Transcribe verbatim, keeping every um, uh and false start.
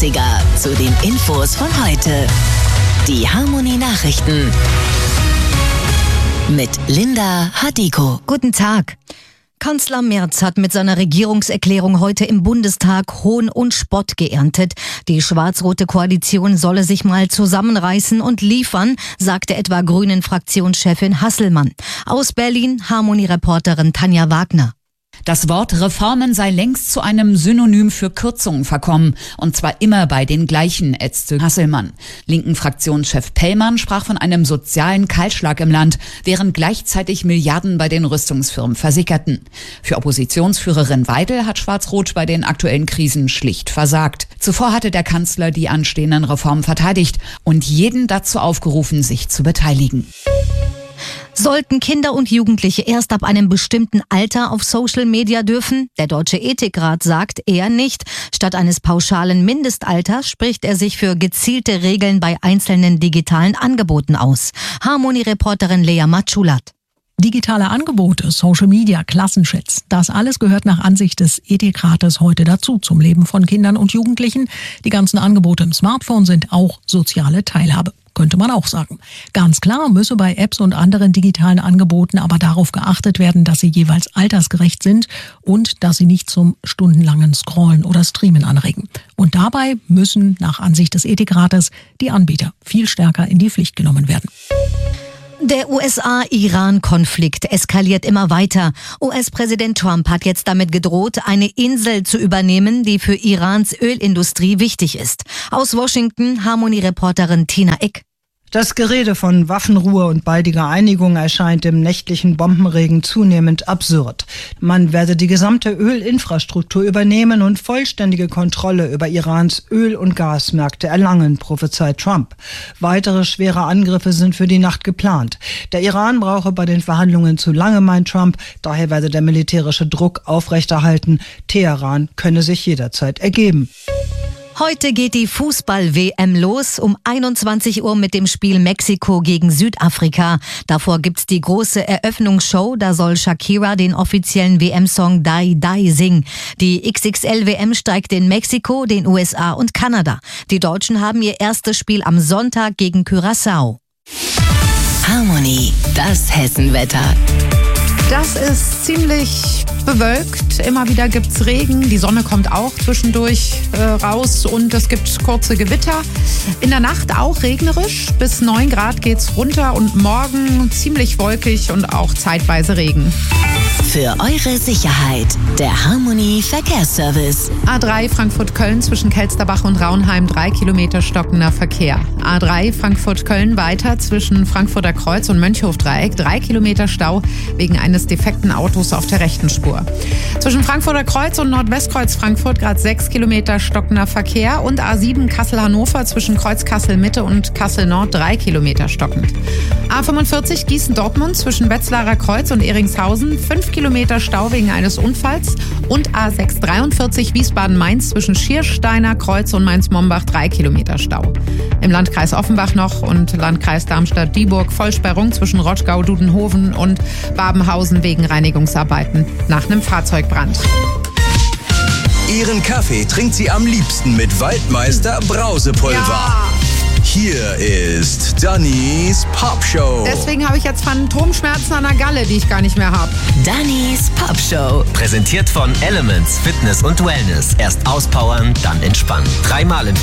dreißiger zu den Infos von heute. Die Harmonie Nachrichten mit Linda Hadiko. Guten Tag. Kanzler Merz hat mit seiner Regierungserklärung heute im Bundestag Hohn und Spott geerntet. Die schwarz-rote Koalition solle sich mal zusammenreißen und liefern, sagte etwa Grünen-Fraktionschefin Hasselmann. Aus Berlin Harmonie-Reporterin Tanja Wagner. Das Wort Reformen sei längst zu einem Synonym für Kürzungen verkommen. Und zwar immer bei den gleichen, ätzte Hasselmann. Linken Fraktionschef Pellmann sprach von einem sozialen Kahlschlag im Land, während gleichzeitig Milliarden bei den Rüstungsfirmen versickerten. Für Oppositionsführerin Weidel hat Schwarz-Rot bei den aktuellen Krisen schlicht versagt. Zuvor hatte der Kanzler die anstehenden Reformen verteidigt und jeden dazu aufgerufen, sich zu beteiligen. Sollten Kinder und Jugendliche erst ab einem bestimmten Alter auf Social Media dürfen? Der Deutsche Ethikrat sagt eher nicht. Statt eines pauschalen Mindestalters spricht er sich für gezielte Regeln bei einzelnen digitalen Angeboten aus. Harmonie-Reporterin Lea Matschulat. Digitale Angebote, Social Media, Klassenchats, das alles gehört nach Ansicht des Ethikrates heute dazu, zum Leben von Kindern und Jugendlichen. Die ganzen Angebote im Smartphone sind auch soziale Teilhabe, könnte man auch sagen. Ganz klar müsse bei Apps und anderen digitalen Angeboten aber darauf geachtet werden, dass sie jeweils altersgerecht sind und dass sie nicht zum stundenlangen Scrollen oder Streamen anregen. Und dabei müssen nach Ansicht des Ethikrates die Anbieter viel stärker in die Pflicht genommen werden. Der U S A-Iran-Konflikt eskaliert immer weiter. U S-Präsident Trump hat jetzt damit gedroht, eine Insel zu übernehmen, die für Irans Ölindustrie wichtig ist. Aus Washington Harmonie-Reporterin Tina Eck. Das Gerede von Waffenruhe und baldiger Einigung erscheint im nächtlichen Bombenregen zunehmend absurd. Man werde die gesamte Ölinfrastruktur übernehmen und vollständige Kontrolle über Irans Öl- und Gasmärkte erlangen, prophezeit Trump. Weitere schwere Angriffe sind für die Nacht geplant. Der Iran brauche bei den Verhandlungen zu lange, meint Trump. Daher werde der militärische Druck aufrechterhalten. Teheran könne sich jederzeit ergeben. Heute geht die Fußball-W M los, um einundzwanzig Uhr mit dem Spiel Mexiko gegen Südafrika. Davor gibt's die große Eröffnungsshow, da soll Shakira den offiziellen W M-Song Die Die singen. Die X X L-W M steigt in Mexiko, den U S A und Kanada. Die Deutschen haben ihr erstes Spiel am Sonntag gegen Curaçao. Harmonie, das Hessenwetter. Das ist ziemlich bewölkt. Immer wieder gibt's Regen. Die Sonne kommt auch zwischendurch äh, raus und es gibt kurze Gewitter. In der Nacht auch regnerisch. Bis neun Grad geht's runter und morgen ziemlich wolkig und auch zeitweise Regen. Für eure Sicherheit, der Harmonie Verkehrsservice. A drei Frankfurt-Köln zwischen Kelsterbach und Raunheim, drei Kilometer stockender Verkehr. A drei Frankfurt-Köln weiter zwischen Frankfurter Kreuz und Mönchhofdreieck, drei Kilometer Stau wegen eines defekten Autos auf der rechten Spur. Zwischen Frankfurter Kreuz und Nordwestkreuz Frankfurt gerade sechs Kilometer stockender Verkehr und A sieben Kassel-Hannover zwischen Kreuz Kassel-Mitte und Kassel-Nord, drei Kilometer stockend. A fünfundvierzig Gießen-Dortmund zwischen Wetzlarer Kreuz und Eringshausen, fünf Kilometer Stau wegen eines Unfalls und A sechs dreiundvierzig Wiesbaden-Mainz zwischen Schiersteiner Kreuz und Mainz-Mombach, drei Kilometer Stau. Im Landkreis Offenbach noch und Landkreis Darmstadt-Dieburg Vollsperrung zwischen Rottgau, Dudenhofen und Babenhausen wegen Reinigungsarbeiten nach einem Fahrzeugbrand. Ihren Kaffee trinkt sie am liebsten mit Waldmeister Brausepulver. Ja. Hier ist Dannys Popshow. Deswegen habe ich jetzt Phantomschmerzen an der Galle, die ich gar nicht mehr habe. Dannys Popshow. Präsentiert von Elements Fitness und Wellness. Erst auspowern, dann entspannen. Dreimal im